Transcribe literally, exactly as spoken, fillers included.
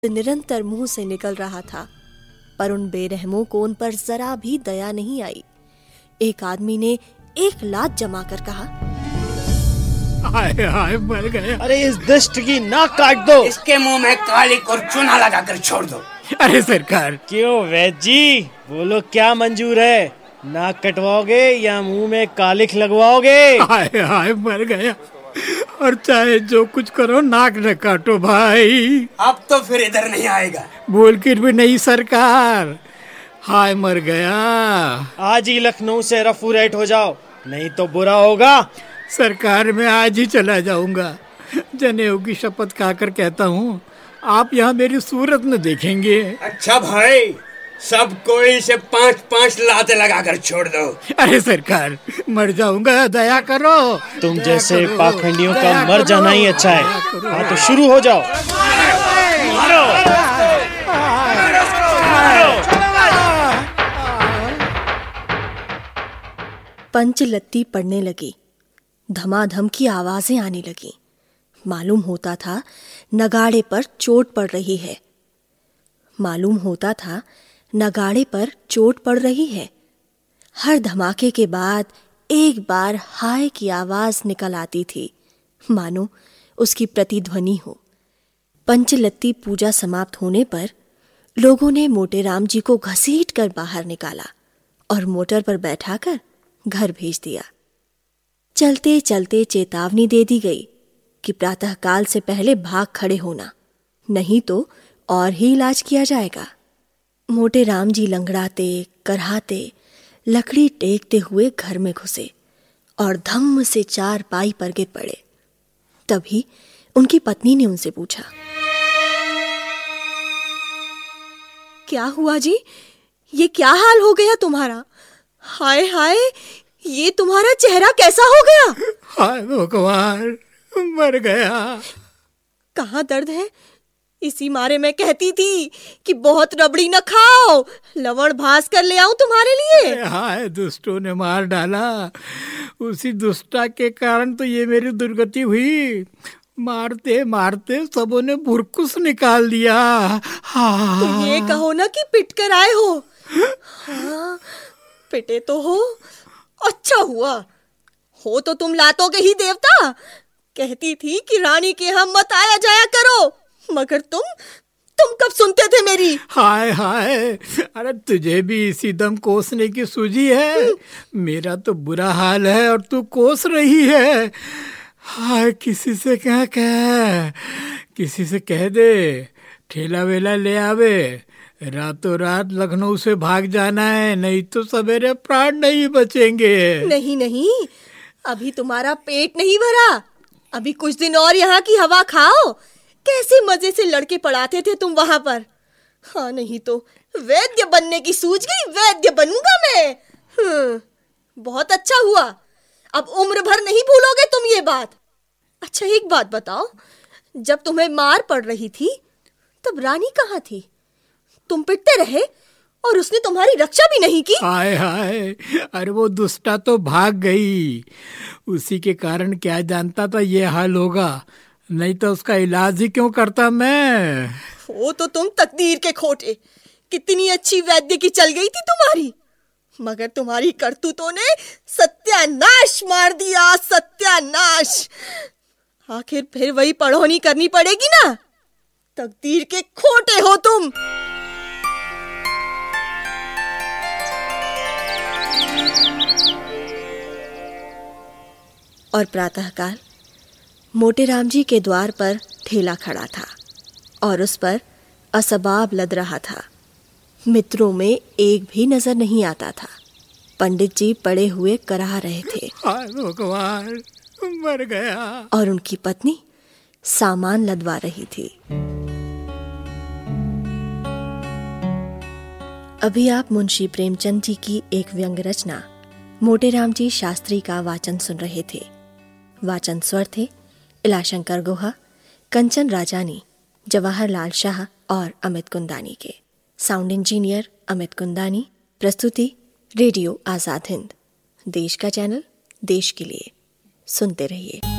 निरंतर मुंह से निकल रहा था, पर उन बेरहमों को उन पर जरा भी दया नहीं आई। एक आदमी ने एक लात जमा कर कहा, हाय हाय मर गया। अरे इस दुष्ट की नाक काट दो, इसके मुंह में कालिक और चूना लगाकर छोड़ दो। अरे सरकार। क्यों वैद्य जी, बोलो क्या मंजूर है? नाक कटवाओगे या मुंह में कालिक लगवाओगे? हाय हाय मर गया, और चाहे जो कुछ करो नाक न काटो भाई। अब तो फिर इधर नहीं आएगा। बोल कर भी नहीं सरकार, हाय मर गया। आज ही लखनऊ से रफू रेट हो जाओ, नहीं तो बुरा होगा। सरकार मैं आज ही चला जाऊंगा। जनेऊ की शपथ खाकर कहता हूँ, आप यहाँ मेरी सूरत न देखेंगे। अच्छा भाई, सब कोई से पांच पांच लाते लगाकर छोड़ दो। अरे सरकार, मर जाऊंगा, दया करो। तुम जैसे पाखंडियों का मर जाना ही अच्छा है। हाँ तो शुरू हो जाओ। मारो। पंचलत्ती पड़ने लगी, धमाधम की आवाजें आने लगी। मालूम होता था नगाड़े पर चोट पड़ रही है। मालूम होता था नगाड़े पर चोट पड़ रही है। हर धमाके के बाद एक बार हाय की आवाज निकल आती थी, मानो उसकी प्रतिध्वनि हो। पंचलत्ती पूजा समाप्त होने पर लोगों ने मोटे राम जी को घसीट कर बाहर निकाला और मोटर पर बैठाकर घर भेज दिया। चलते चलते चेतावनी दे दी गई कि प्रातःकाल से पहले भाग खड़े होना, नहीं तो और ही इलाज किया जाएगा। मोटे राम जी लंगड़ाते करहाते लकड़ी टेकते हुए घर में घुसे और धम्म से चार पाई पर गिर पड़े। तभी उनकी पत्नी ने उनसे पूछा, क्या हुआ जी? ये क्या हाल हो गया तुम्हारा? हाय हाय, ये तुम्हारा चेहरा कैसा हो गया? हाय भगवान, मर गया। कहाँ दर्द है? इसी मारे मैं कहती थी कि बहुत रबड़ी न खाओ, लवण भास कर ले आऊं तुम्हारे लिए। हाय, दुष्टों ने मार डाला। उसी दुष्टा के कारण तो ये मेरी दुर्गति हुई। मारते मारते सबों ने बुरकुस निकाल दिया। हाँ। तो ये कहो ना कि पिट कर आए हो। हाँ, पिटे तो हो, अच्छा हुआ। हो तो तुम लातों के ही देवता। कहती थी कि रानी के यहाँ मत आया जाया करो, मगर तुम तुम कब सुनते थे मेरी? हाय हाय, अरे तुझे भी इसी दम कोसने की सूझी है। मेरा तो बुरा हाल है और तू कोस रही है। हाय, किसी से क्या कह, किसी से कह दे ठेला वेला ले आवे। रातों रात लखनऊ से भाग जाना है, नहीं तो सवेरे प्राण नहीं बचेंगे। नहीं नहीं, अभी तुम्हारा पेट नहीं भरा। अभी कुछ दिन और यहाँ की हवा खाओ। कैसे मजे से लड़के पढ़ाते थे तुम वहां पर। हाँ, नहीं तो वैद्य बनने की सूझ गई। वैद्य बनूंगा मैं। हम्म, बहुत अच्छा हुआ। अब उम्र भर नहीं भूलोगे तुम ये बात। अच्छा, एक बात बताओ, जब तुम्हें मार पड़ रही थी तब रानी कहाँ थी? तुम पिटते रहे और उसने तुम्हारी रक्षा भी नहीं की। हाय हाय, अरे वो दुष्टा तो भाग गई। उसी के कारण क्या जानता था ये हाल होगा, नहीं तो उसका इलाज ही क्यों करता मैं। वो तो तुम तकदीर के खोटे। कितनी अच्छी वैद्य की चल गई थी तुम्हारी, मगर तुम्हारी करतूतों ने सत्यानाश मार दिया। सत्यानाश। आखिर फिर वही पढ़ोनी करनी पड़ेगी ना। तकदीर के खोटे हो तुम। और प्रातःकाल मोटे राम जी के द्वार पर ठेला खड़ा था और उस पर असबाब लद रहा था। मित्रों में एक भी नजर नहीं आता था। पंडित जी पड़े हुए कराह रहे थे। हाय भगवान, मर गया। और उनकी पत्नी सामान लदवा रही थी। अभी आप मुंशी प्रेमचंद जी की एक व्यंग रचना मोटे राम जी शास्त्री का वाचन सुन रहे थे। वाचन स्वर थे इलाशंकर गुहा, कंचन राजानी, जवाहरलाल शाह और अमित कुंदानी के। Sound engineer Amit Kundani. प्रस्तुति रेडियो आजाद हिंद, देश का चैनल, देश के लिए। सुनते रहिए।